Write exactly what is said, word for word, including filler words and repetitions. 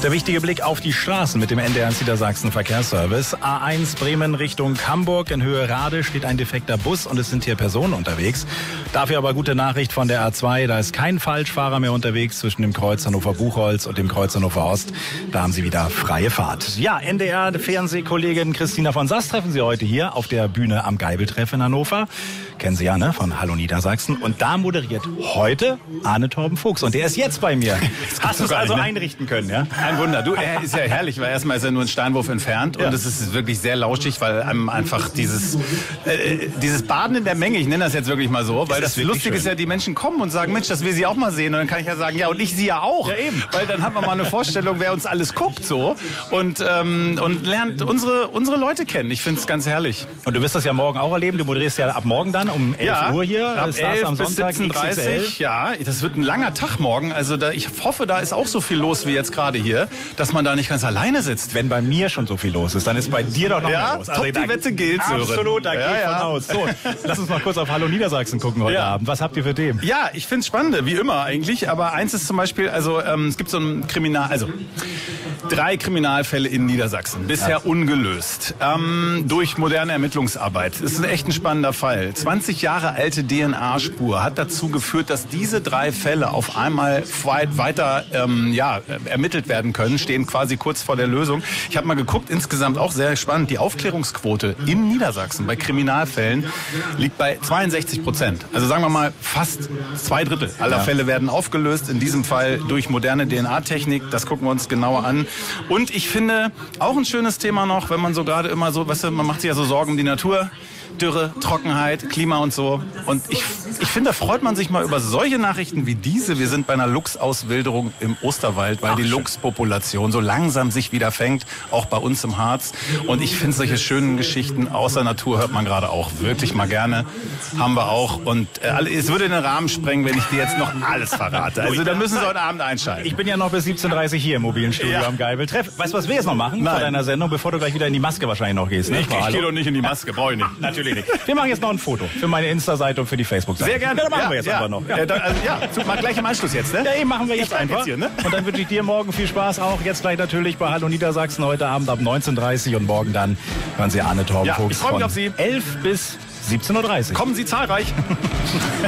Der wichtige Blick auf die Straßen mit dem N D R Niedersachsen Verkehrsservice. A eins Bremen Richtung Hamburg. In Höhe Rade steht ein defekter Bus und es sind hier Personen unterwegs. Dafür aber gute Nachricht von der A zwei. Da ist kein Falschfahrer mehr unterwegs zwischen dem Kreuz Hannover-Buchholz und dem Kreuz Hannover-Ost. Da haben Sie wieder freie Fahrt. Ja, N D R-Fernsehkollegin Christina von Sass treffen Sie heute hier auf der Bühne am Geibeltreff in Hannover. Kennen Sie ja, ne? Von Hallo Niedersachsen. Und da moderiert heute Arne Torben-Fuchs. Und der ist jetzt bei mir. Hast du es also nicht, ne? einrichten können, ja? Ein Wunder. Du, er ist ja herrlich, weil erstmal ist er nur einen Steinwurf entfernt. Ja. Und es ist wirklich sehr lauschig, weil einem einfach dieses, äh, dieses Baden in der Menge, ich nenne das jetzt wirklich mal so, weil das, das Lustige ist ja, die Menschen kommen und sagen, Mensch, das will sie auch mal sehen. Und dann kann ich ja sagen, ja, und ich sie ja auch. Ja, eben. Weil dann hat man mal eine Vorstellung, wer uns alles guckt so. Und, ähm, und lernt unsere, unsere Leute kennen. Ich finde es ganz herrlich. Und du wirst das ja morgen auch erleben. Du moderierst ja ab morgen dann um elf Ja, Uhr hier. Ab Das elf am bis Sonntag siebzehn Uhr dreißig. Ja, das wird ein langer Tag morgen. Also da, ich hoffe, da ist auch so viel los wie jetzt gerade hier, dass man da nicht ganz alleine sitzt. Wenn bei mir schon so viel los ist, dann ist bei dir doch noch Ja, mehr los. top, die Wette gilt, Sören. Absolut, da Ja, gehe ich ja. von aus. So, lass uns mal kurz auf Hallo Niedersachsen gucken heute Ja. Abend. Was habt ihr für Themen? Ja, ich find's spannend, wie immer eigentlich. Aber eins ist zum Beispiel, also ähm, es gibt so ein Kriminal, also drei Kriminalfälle in Niedersachsen, bisher Ja. ungelöst, ähm, durch moderne Ermittlungsarbeit. Das ist echt ein spannender Fall. zwanzig Jahre alte D N A-Spur hat dazu geführt, dass diese drei Fälle auf einmal weit weiter ähm, ja, ermittelt werden können, stehen quasi kurz vor der Lösung. Ich habe mal geguckt, insgesamt auch sehr spannend, die Aufklärungsquote in Niedersachsen bei Kriminalfällen liegt bei zweiundsechzig Prozent. Also sagen wir mal, fast zwei Drittel aller Ja. Fälle werden aufgelöst, in diesem Fall durch moderne D N A-Technik. Das gucken wir uns genauer an. Und ich finde auch ein schönes Thema noch, wenn man so gerade immer so, weißt du, man macht sich ja so Sorgen um die Natur. Dürre, Trockenheit, Klima und so. Und ich, ich finde, da freut man sich mal über solche Nachrichten wie diese. Wir sind bei einer Luchsauswilderung im Osterwald, weil Ach, die schön. Luchspopulation so langsam sich wieder fängt, auch bei uns im Harz. Und ich finde solche schönen Geschichten aus der Natur hört man gerade auch wirklich mal gerne. Haben wir auch. Und äh, alle- es würde den Rahmen sprengen, wenn ich dir jetzt noch alles verrate. Also da müssen Sie heute Abend einschalten. Ich bin ja noch bis siebzehn Uhr dreißig hier im mobilen Studio Ja. am Geibeltreff. Weißt du, was wir jetzt noch machen Nein. vor deiner Sendung, bevor du gleich wieder in die Maske wahrscheinlich noch gehst? Ne? ich ich gehe doch nicht in die Maske, brauche ich nicht. Natürlich nicht. Wir machen jetzt noch ein Foto für meine Insta-Seite und für die Facebook-Seite. Sehr gerne. Ja, dann machen ja, wir jetzt ja. einfach noch. Ja, dann, also, ja, so, mal gleich im Anschluss jetzt, ne? Ja, eben machen wir jetzt bleib einfach. jetzt hier, ne? Und dann wünsche ich dir morgen viel Spaß auch. Jetzt gleich natürlich bei Hallo Niedersachsen heute Abend ab neunzehn Uhr dreißig und morgen dann hören Sie Arne Torben-Fuchs Ja, ich freu mich von auf Sie. elf bis siebzehn Uhr dreißig. Kommen Sie zahlreich.